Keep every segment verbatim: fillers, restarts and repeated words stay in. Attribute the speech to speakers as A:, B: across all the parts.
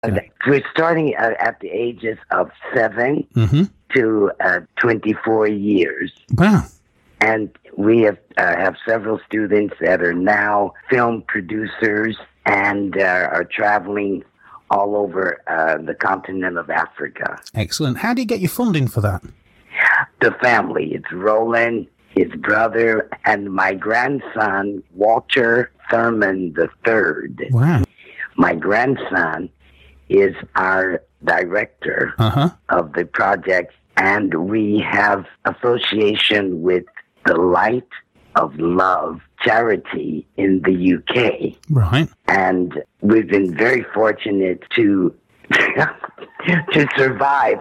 A: Uh, we're starting uh, at the ages of seven
B: mm-hmm.
A: to uh, twenty-four years.
B: Wow.
A: And we have, uh, have several students that are now film producers and uh, are traveling all over uh, the continent of Africa.
B: Excellent. How do you get your funding for that?
A: The family. It's Roland, his brother, and my grandson, Walter Thurman the Third.
B: Wow.
A: My grandson is our director
B: uh-huh.
A: of the project, and we have association with the Light of Love charity in the U K.
B: Right.
A: And we've been very fortunate to to survive.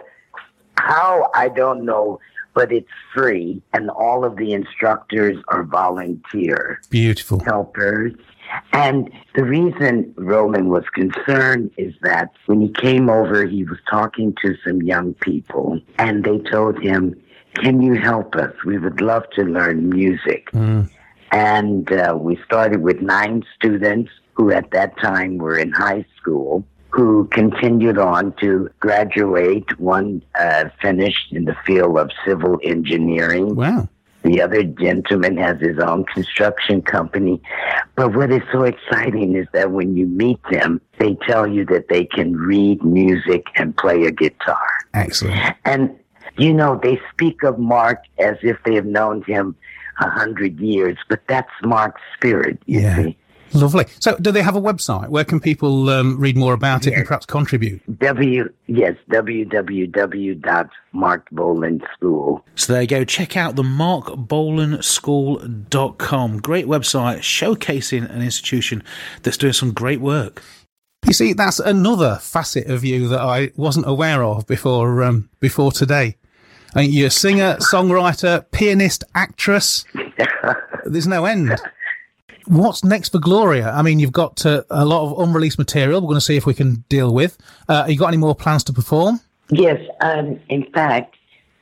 A: How, I don't know, but it's free, and all of the instructors are volunteer.
B: Beautiful.
A: Helpers. And the reason Roland was concerned is that when he came over, he was talking to some young people, and they told him, can you help us? We would love to learn music.
B: Mm.
A: And uh, we started with nine students who at that time were in high school, who continued on to graduate. One uh, finished in the field of civil engineering.
B: Wow.
A: The other gentleman has his own construction company. But what is so exciting is that when you meet them, they tell you that they can read music and play a guitar.
B: Excellent.
A: And, you know, they speak of Mark as if they have known him a hundred years, but that's Mark's spirit, you
B: yeah.
A: see.
B: Lovely. So do they have a website? Where can people um, read more about it yes. and perhaps contribute?
A: W Yes, w w w dot mark bolan school.
C: So there you go. Check out the mark bolan school dot com. Great website showcasing an institution that's doing some great work.
B: You see, that's another facet of you that I wasn't aware of before um, before today. I mean, you're a singer, songwriter, pianist, actress. There's no end. What's next for Gloria? I mean, you've got uh, a lot of unreleased material we're going to see if we can deal with. Uh, you got any more plans to perform?
A: Yes. Um, in fact,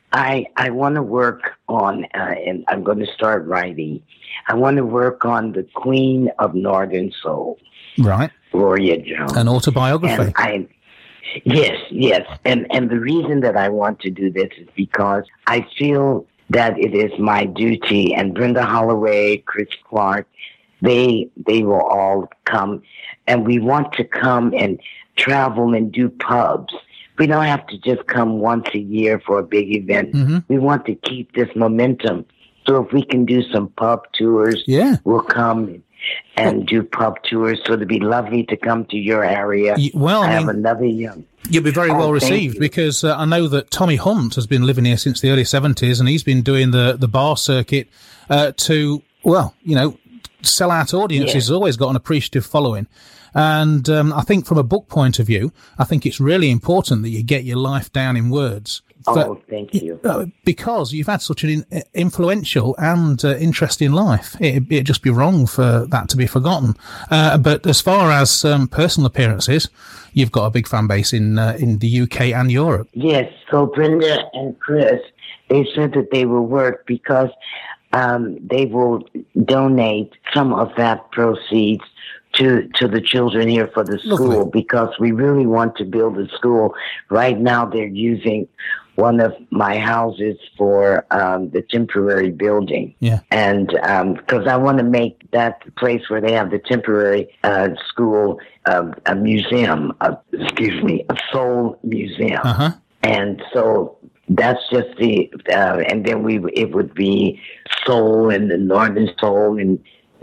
A: I I want to work on, uh, and I'm going to start writing, I want to work on the Queen of Northern Soul.
B: Right.
A: Gloria Jones.
B: An autobiography.
A: And I, yes, yes. And, and the reason that I want to do this is because I feel that it is my duty, and Brenda Holloway, Chris Clark, They they will all come, and we want to come and travel and do pubs. We don't have to just come once a year for a big event.
B: Mm-hmm.
A: We want to keep this momentum. So if we can do some pub tours,
B: yeah.
A: we'll come and do pub tours. So it'd be lovely to come to your area.
B: Well, I,
A: I
B: mean,
A: have another young.
B: You'll be very
A: oh,
B: well received because uh, I know that Tommy Hunt has been living here since the early seventies, and he's been doing the, the bar circuit uh, to, well, you know, sell-out audiences.
A: Yeah.
B: Has always got an appreciative following. And um, I think from a book point of view, I think it's really important that you get your life down in words.
A: Oh,
B: but,
A: thank you.
B: Uh, because you've had such an in, influential and uh, interesting life. It, it'd just be wrong for that to be forgotten. Uh, but as far as um, personal appearances, you've got a big fan base in, uh, in the U K and Europe.
A: Yes, so Brenda and Chris, they said that they will work because Um, they will donate some of that proceeds to to the children here for the school. Lovely. Because we really want to build a school. Right now they're using one of my houses for um, the temporary building.
B: Yeah.
A: And because um, I want to make that place where they have the temporary uh, school uh, a museum, uh, excuse me, a soul museum.
B: Uh-huh.
A: And so that's just the, uh, and then we it would be soul and the Northern Soul and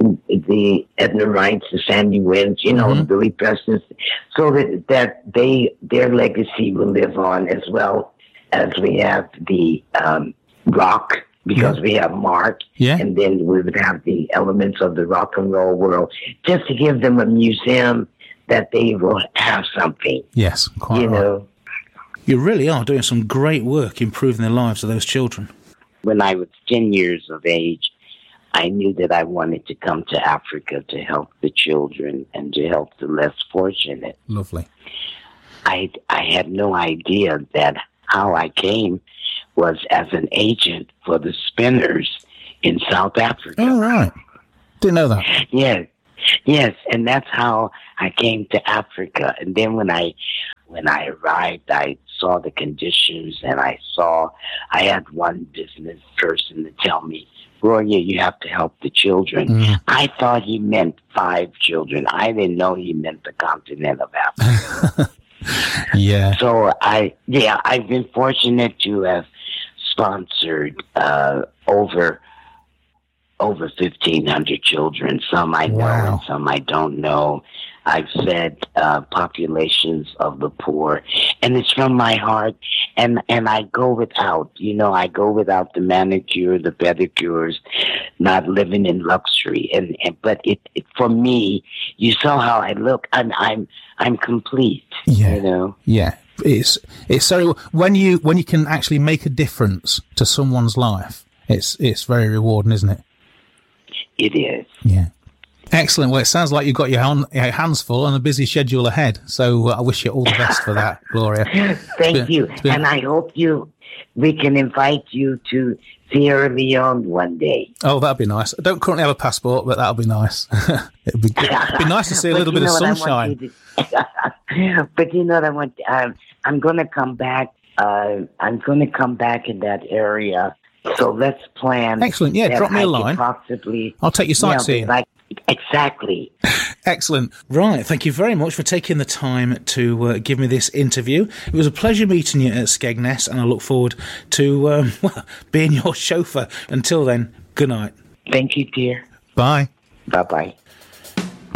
A: the Edna Wrights, the Sandy Winds, you know, mm-hmm. Billy Preston, so that that they their legacy will live on as well as we have the um, rock, because yeah. we have Mark,
B: yeah.
A: and then we would have the elements of the rock and roll world, just to give them a museum that they will have something.
B: Yes, quite
A: you
B: right.
A: know.
C: You really are doing some great work improving the lives of those children.
A: When I was ten years of age, I knew that I wanted to come to Africa to help the children and to help the less fortunate.
B: Lovely.
A: I, I had no idea that how I came was as an agent for the Spinners in South Africa.
B: Oh, right. Didn't know that.
A: Yeah. Yes, and that's how I came to Africa. And then when I when I arrived, I saw the conditions, and I saw I had one business person to tell me, Gloria, you have to help the children. Mm. I thought he meant five children. I didn't know he meant the continent of Africa.
B: Yeah.
A: So I, yeah, I've been fortunate to have sponsored uh, over over fifteen hundred children. Some I know
B: Wow.
A: and some I don't know. I've fed uh, populations of the poor, and it's from my heart. And and I go without, you know, I go without the manicure, the pedicures, not living in luxury. And, and but it, it for me, you saw how I look. I'm I'm I'm complete.
B: Yeah.
A: You know.
B: Yeah. It's it's so when you when you can actually make a difference to someone's life, it's it's very rewarding, isn't it?
A: It is.
B: Yeah. Excellent. Well, it sounds like you've got your, hand, your hands full and a busy schedule ahead. So uh, I wish you all the best for that, Gloria.
A: Thank
B: been,
A: you.
B: been,
A: and I hope you we can invite you to Sierra Leone one day.
B: Oh, that'd be nice. I don't currently have a passport, but that'll be nice. It'd be, it'd be nice to see a little bit of sunshine.
A: To, but you know what I want? Um, I'm going to come back. Uh, I'm going to come back in that area. So let's plan.
B: Excellent. Yeah, drop me
A: I
B: a line.
A: Possibly.
B: I'll take you sightseeing.
A: Yeah, like, exactly.
B: Excellent.
C: Right. Thank you very much for taking the time to uh, give me this interview. It was a pleasure meeting you at Skegness, and I look forward to um, well, being your chauffeur. Until then, good night.
A: Thank you, dear.
B: Bye.
A: Bye-bye.